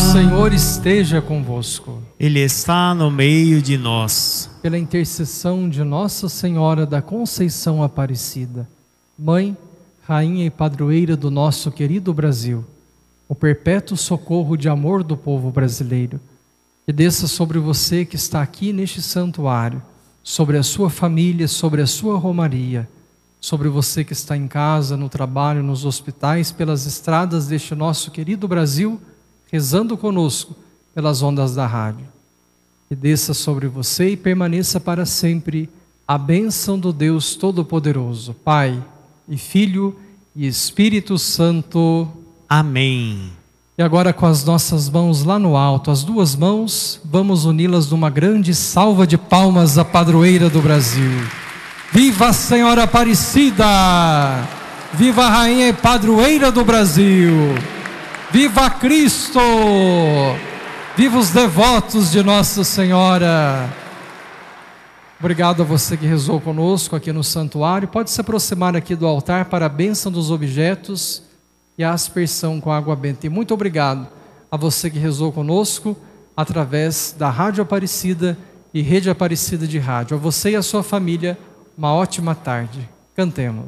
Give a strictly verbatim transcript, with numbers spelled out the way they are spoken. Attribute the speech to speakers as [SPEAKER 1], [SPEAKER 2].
[SPEAKER 1] Senhor esteja convosco.
[SPEAKER 2] Ele está no meio de nós.
[SPEAKER 1] Pela intercessão de Nossa Senhora da Conceição Aparecida, Mãe, Rainha e Padroeira do nosso querido Brasil, o perpétuo socorro de amor do povo brasileiro, que desça sobre você que está aqui neste santuário, sobre a sua família, sobre a sua romaria, sobre você que está em casa, no trabalho, nos hospitais, pelas estradas deste nosso querido Brasil, rezando conosco pelas ondas da rádio. Que desça sobre você e permaneça para sempre a bênção do Deus Todo-Poderoso, Pai e Filho e Espírito Santo.
[SPEAKER 2] Amém.
[SPEAKER 1] E agora, com as nossas mãos lá no alto, as duas mãos, vamos uni-las numa grande salva de palmas à padroeira do Brasil. Viva a Senhora Aparecida! Viva a Rainha e Padroeira do Brasil! Viva Cristo! Viva os devotos de Nossa Senhora! Obrigado a você que rezou conosco aqui no santuário. Pode se aproximar aqui do altar para a bênção dos objetos e a aspersão com água benta. E muito obrigado a você que rezou conosco através da Rádio Aparecida e Rede Aparecida de Rádio. A você e a sua família, uma ótima tarde. Cantemos.